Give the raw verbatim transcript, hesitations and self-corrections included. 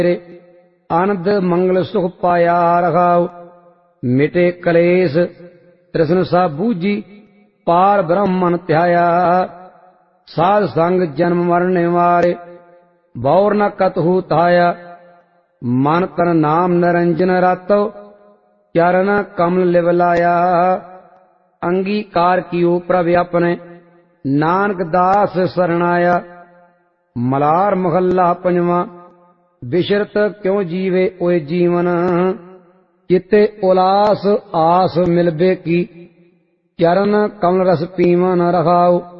मेरे आनंद मंगल सुख पाया रखाओ। मिटे कलेश तृष्ण सा बूझी पार ब्रह्मन ध्याया। साध संग जन्म मरण निवारे बौर न कतहु धाया। मन तन नाम निरंजन रातो चरण कमल लिवलाया। अंगीकार कियो प्रभ अपने नानक दास शरणाया। मलार महला पंजवा बिशरत क्यों जीवे ओए जीवन। चिते उलास आस मिलबे की चरण कमल रस पीवन रखाओ।